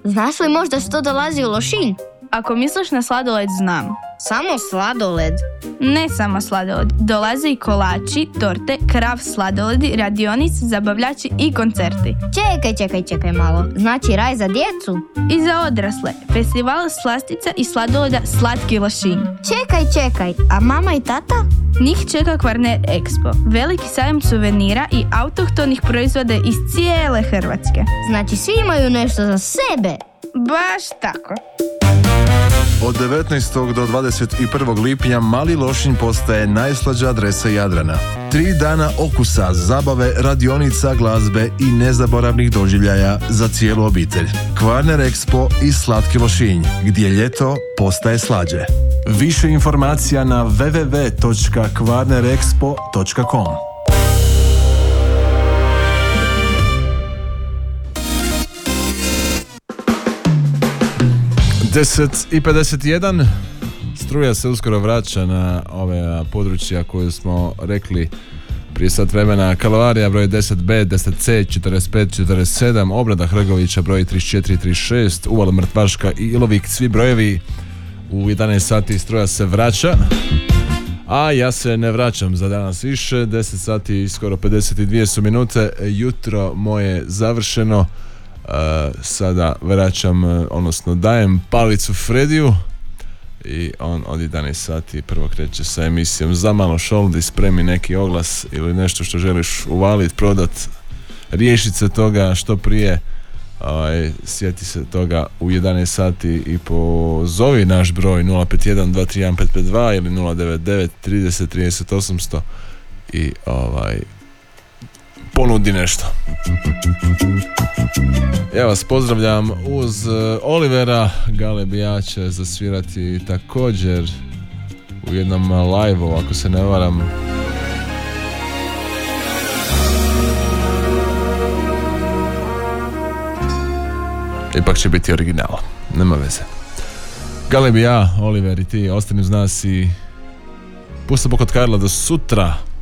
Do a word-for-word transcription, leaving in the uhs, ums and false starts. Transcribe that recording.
Znaš li možda što dolazi u Lošinj? Ako misliš na sladoled, znam. Samo sladoled? Ne samo sladoled. Dolaze i kolači, torte, krav sladoledi, radionice, zabavljači i koncerti. Čekaj, čekaj, čekaj malo. Znači raj za djecu? I za odrasle. Festival slastica i sladoleda Slatki Lošinj. Čekaj, čekaj. A mama i tata? Njih čeka Kvarner Expo. Veliki sajam suvenira i autohtonih proizvoda iz cijele Hrvatske. Znači svi imaju nešto za sebe? Baš tako. Od devetnaestog do dvadeset prvog lipnja Mali Lošinj postaje najslađa adresa Jadrana. Tri dana okusa, zabave, radionica, glazbe i nezaboravnih doživljaja za cijelu obitelj. Kvarner Expo i Slatki Lošinj, gdje ljeto postaje slađe. Više informacija na w w w točka kvarner expo točka com. deset i pedeset jedan. Struja se uskoro vraća na ove područja koje smo rekli prije sat vremena. Kalvarija broj deset be, deset ce, četrdeset pet četrdeset sedam, Obrada Hrgovića broj trideset četiri trideset šest, Uvala Mrtvaška i Ilovik, svi brojevi. U jedanaest sati struja se vraća, a ja se ne vraćam za danas više. Deset sati i skoro pedeset dvije su minute. Jutro moje završeno. Uh, sada vraćam, uh, odnosno dajem palicu Frediju i on od jedanaest sati prvo kreće sa emisijom Za malo šoldi. Spremi neki oglas ili nešto što želiš uvaliti, prodat, riješiti se toga što prije. Uh, sjeti se toga u jedanaest sati i pozovi naš broj nula pet jedan dva tri jedan pet pet dva ili nula devet devet trideset trideset osamsto i ovaj ponudi nešto. Ja vas pozdravljam uz Olivera. Galebija će zasvirati također u jednom live-u, ako se ne varam. Ipak će biti original, nema veze. Galebija, Oliver i ti, ostani uz nas i pusta Bog od Karla do sutra.